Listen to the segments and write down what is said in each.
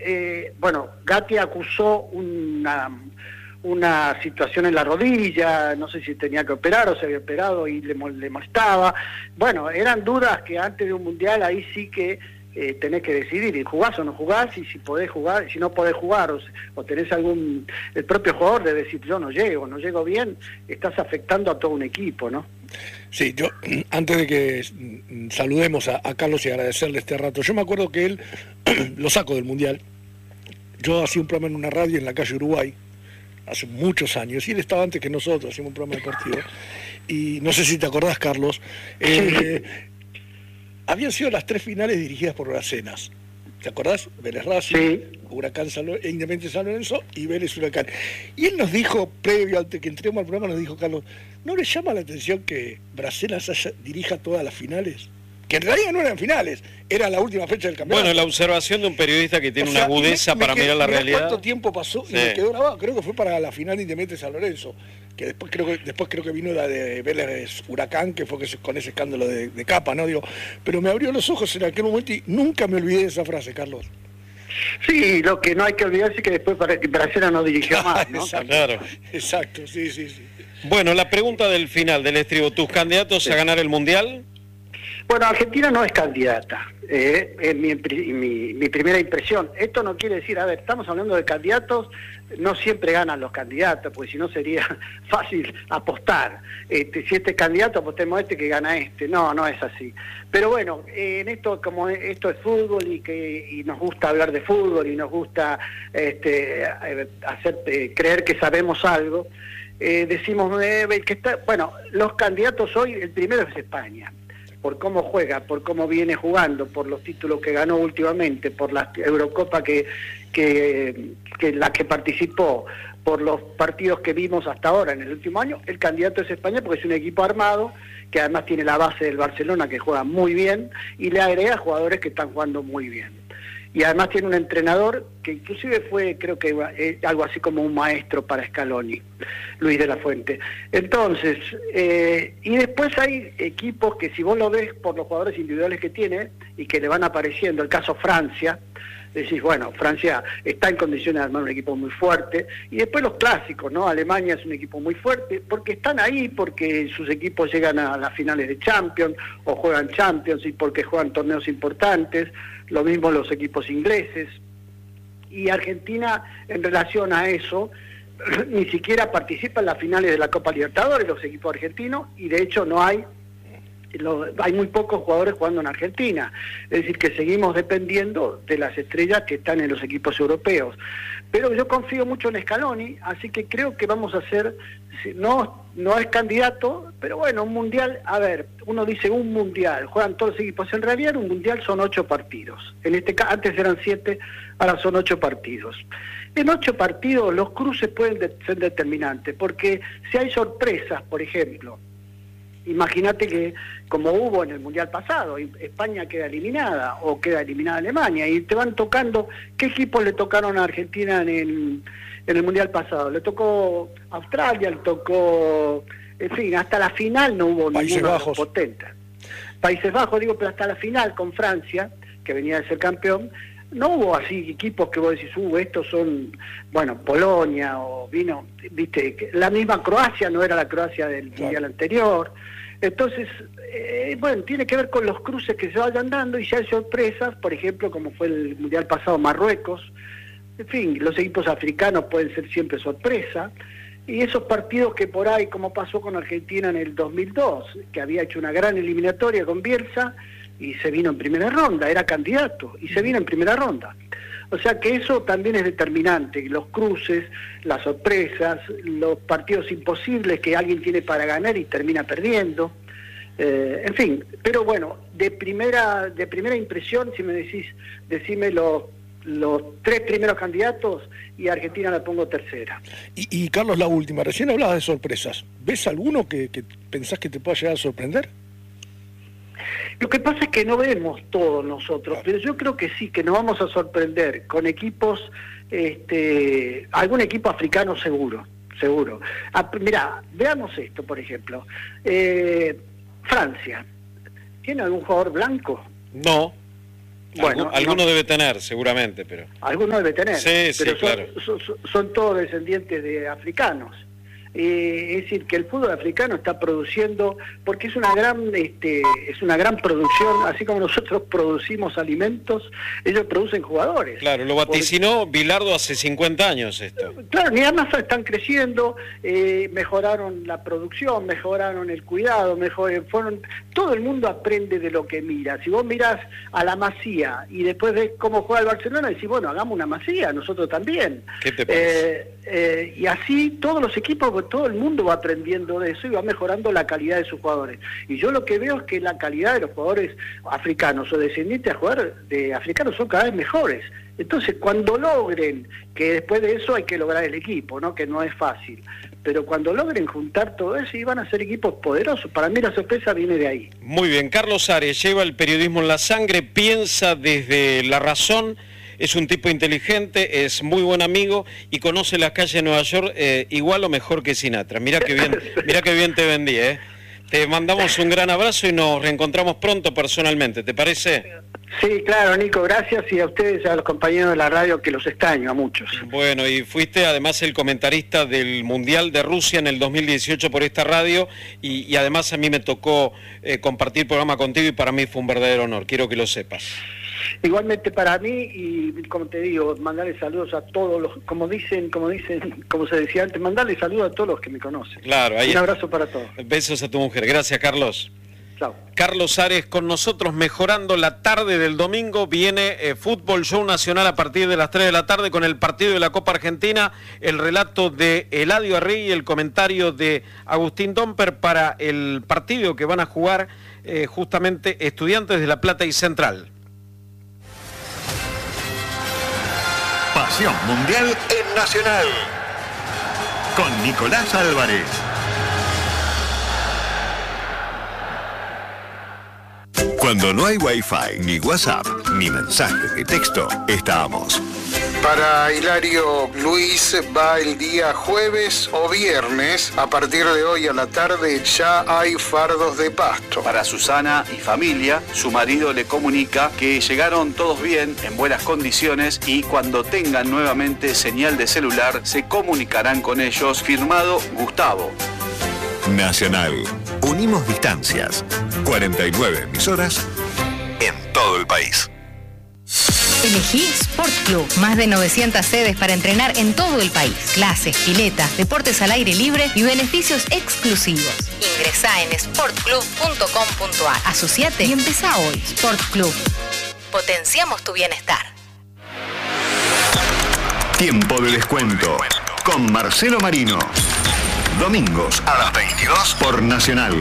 bueno, Gatti acusó una situación en la rodilla, no sé si tenía que operar o se había operado y le molestaba. Bueno, eran dudas que antes de un mundial ahí sí que tenés que decidir, y jugás o no jugás, y si podés jugar, si no podés jugar, o tenés el propio jugador de decir yo no llego bien, estás afectando a todo un equipo, ¿no? Sí, yo, antes de que saludemos a Carlos y agradecerle este rato, yo me acuerdo que él lo saco del mundial. Yo hacía un programa en una radio en la calle Uruguay hace muchos años, y él estaba antes que nosotros, hacíamos un programa deportivo, y no sé si te acordás, Carlos, habían sido las 3 finales dirigidas por Bracenas, ¿te acordás? Vélez Racing, sí. Huracán Independiente San Lorenzo y Vélez Huracán. Y él nos dijo, previo, antes que entremos al programa, nos dijo, Carlos, ¿no le llama la atención que Bracenas dirija todas las finales? Que en realidad no eran finales, era la última fecha del campeonato. Bueno, la observación de un periodista que tiene una agudeza para mirar la realidad. ¿Cuánto tiempo pasó? Sí. Y me quedó grabado, creo que fue para la final de Independiente San Lorenzo, que después creo que vino la de Vélez Huracán, que fue con ese escándalo de capa, ¿no? Digo, pero me abrió los ojos en aquel momento y nunca me olvidé de esa frase, Carlos. Sí, lo que no hay que olvidarse es que después Bracenas no dirigió más, ¿no? Exacto, sí. Bueno, la pregunta del final, del estribo, ¿tus candidatos a ganar el Mundial? Bueno, Argentina no es candidata, es mi primera impresión. Esto no quiere decir, a ver, estamos hablando de candidatos, no siempre ganan los candidatos, porque si no sería fácil apostar. Si este es candidato, apostemos a este que gana este. No es así. Pero bueno, en esto, como esto es fútbol y nos gusta hablar de fútbol y nos gusta hacer creer que sabemos algo, decimos que está, bueno, los candidatos hoy, el primero es España, por cómo juega, por cómo viene jugando, por los títulos que ganó últimamente, por la Eurocopa que la que participó, por los partidos que vimos hasta ahora en el último año. El candidato es España porque es un equipo armado, que además tiene la base del Barcelona, que juega muy bien, y le agrega jugadores que están jugando muy bien. Y además tiene un entrenador que inclusive fue, creo que algo así como un maestro para Scaloni, Luis de la Fuente. Entonces, y después hay equipos que si vos lo ves por los jugadores individuales que tiene y que le van apareciendo, el caso Francia, decís, bueno, Francia está en condiciones de armar un equipo muy fuerte, y después los clásicos, ¿no? Alemania es un equipo muy fuerte, porque están ahí, porque sus equipos llegan a las finales de Champions, o juegan Champions, y porque juegan torneos importantes, lo mismo los equipos ingleses, y Argentina, en relación a eso, ni siquiera participa en las finales de la Copa Libertadores, los equipos argentinos, y de hecho no hay muy pocos jugadores jugando en Argentina, es decir, que seguimos dependiendo de las estrellas que están en los equipos europeos. Pero yo confío mucho en Scaloni, así que creo que vamos a hacer, no es candidato, pero bueno, un mundial, a ver, uno dice un mundial, juegan todos los equipos, en realidad un mundial son 8 partidos, en este caso antes eran 7, ahora son 8 partidos. En 8 partidos los cruces pueden ser determinantes, porque si hay sorpresas, por ejemplo, imagínate que, como hubo en el Mundial pasado, España queda eliminada o queda eliminada Alemania, y te van tocando, ¿qué equipos le tocaron a Argentina en el Mundial pasado? Le tocó Australia, le tocó, en fin, hasta la final no hubo ninguno potente. Países Bajos, digo, pero hasta la final con Francia, que venía de ser campeón, no hubo así equipos que vos decís, estos son, bueno, Polonia, o vino, viste, la misma Croacia no era la Croacia del Mundial anterior. Entonces, bueno, tiene que ver con los cruces que se vayan dando, y si hay sorpresas, por ejemplo, como fue el Mundial pasado Marruecos, en fin, los equipos africanos pueden ser siempre sorpresa, y esos partidos que por ahí, como pasó con Argentina en el 2002, que había hecho una gran eliminatoria con Bielsa, y se vino en primera ronda, era candidato, y se vino en primera ronda. O sea que eso también es determinante, los cruces, las sorpresas, los partidos imposibles que alguien tiene para ganar y termina perdiendo, en fin. Pero bueno, de primera impresión, si me decís, decime los 3 primeros candidatos, y a Argentina la pongo tercera. Y Carlos, la última, recién hablabas de sorpresas. ¿Ves alguno que pensás que te pueda llegar a sorprender? Lo que pasa es que no vemos todos nosotros, pero yo creo que sí, que nos vamos a sorprender con equipos, algún equipo africano seguro. Mirá, veamos esto, por ejemplo. Francia, ¿tiene algún jugador blanco? No. Bueno, alguno debe tener, seguramente, pero... Alguno debe tener, sí, pero claro. son todos descendientes de africanos. Es decir, que el fútbol africano está produciendo, porque es una gran producción, así como nosotros producimos alimentos, ellos producen jugadores. Claro, lo vaticinó Bilardo hace 50 años esto. Claro, y además están creciendo, mejoraron la producción, mejoraron el cuidado, todo el mundo aprende de lo que mira. Si vos mirás a la Masía y después ves cómo juega el Barcelona, decís, bueno, hagamos una Masía, nosotros también. ¿Qué te parece? Y así todos los equipos, todo el mundo va aprendiendo de eso y va mejorando la calidad de sus jugadores. Y yo lo que veo es que la calidad de los jugadores africanos o descendientes a jugar de africanos son cada vez mejores. Entonces, cuando logren, que después de eso hay que lograr el equipo, ¿no? Que no es fácil, pero cuando logren juntar todo eso y van a ser equipos poderosos, para mí la sorpresa viene de ahí. Muy bien, Carlos Ares lleva el periodismo en la sangre, piensa desde la razón. Es un tipo inteligente, es muy buen amigo y conoce las calles de Nueva York igual o mejor que Sinatra. Mirá qué bien te vendí, ¿eh? Te mandamos un gran abrazo y nos reencontramos pronto personalmente, ¿te parece? Sí, claro, Nico, gracias, y a ustedes y a los compañeros de la radio, que los extraño a muchos. Bueno, y fuiste además el comentarista del Mundial de Rusia en el 2018 por esta radio y además a mí me tocó compartir programa contigo y para mí fue un verdadero honor, quiero que lo sepas. Igualmente para mí, y como te digo, mandarle saludos a todos los, como se decía antes, mandarle saludos a todos los que me conocen. Claro, ahí un abrazo para todos. Besos a tu mujer. Gracias, Carlos. Chao. Carlos Ares con nosotros, mejorando la tarde del domingo. Viene Fútbol Show Nacional a partir de las 3 de la tarde con el partido de la Copa Argentina, el relato de Eladio Arregui y el comentario de Agustín Domper para el partido que van a jugar justamente Estudiantes de La Plata y Central. Pasión Mundial en Nacional, con Nicolás Álvarez. Cuando no hay Wi-Fi, ni WhatsApp, ni mensajes de texto, estamos. Para Hilario Luis va el día jueves o viernes. A partir de hoy a la tarde ya hay fardos de pasto. Para Susana y familia, su marido le comunica que llegaron todos bien, en buenas condiciones, y cuando tengan nuevamente señal de celular se comunicarán con ellos. Firmado Gustavo. Nacional. Unimos distancias. 49 emisoras en todo el país. Elegí Sport Club. Más de 900 sedes para entrenar en todo el país. Clases, piletas, deportes al aire libre y beneficios exclusivos. Ingresá en sportclub.com.ar. Asociate y empezá hoy. Sport Club. Potenciamos tu bienestar. Tiempo de descuento con Marcelo Marino. Domingos a las 22 por Nacional.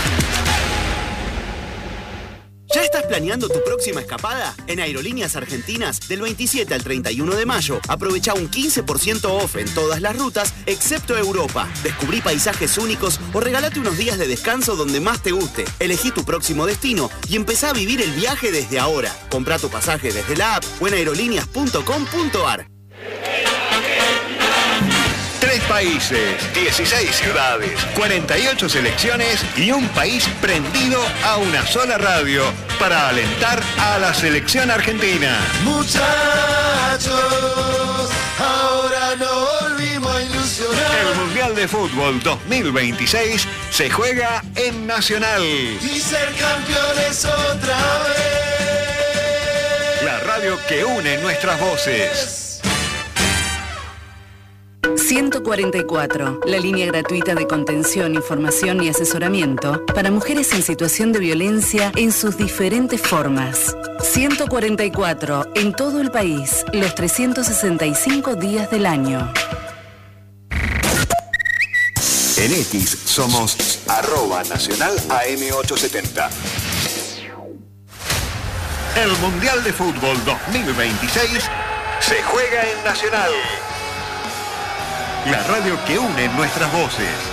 ¿Ya estás planeando tu próxima escapada? En Aerolíneas Argentinas, del 27 al 31 de mayo, aprovecha un 15% off en todas las rutas, excepto Europa. Descubrí paisajes únicos o regalate unos días de descanso donde más te guste. Elegí tu próximo destino y empezá a vivir el viaje desde ahora. Comprá tu pasaje desde la app o en aerolíneas.com.ar. 3 países, 16 ciudades, 48 selecciones y un país prendido a una sola radio para alentar a la selección argentina. Muchachos, ahora no volvimos a ilusionar. El Mundial de Fútbol 2026 se juega en Nacional. Y ser campeones otra vez. La radio que une nuestras voces. 144, la línea gratuita de contención, información y asesoramiento para mujeres en situación de violencia en sus diferentes formas. 144, en todo el país, los 365 días del año. En X somos @Nacional AM870. El Mundial de Fútbol 2026 se juega en Nacional. La radio que une nuestras voces.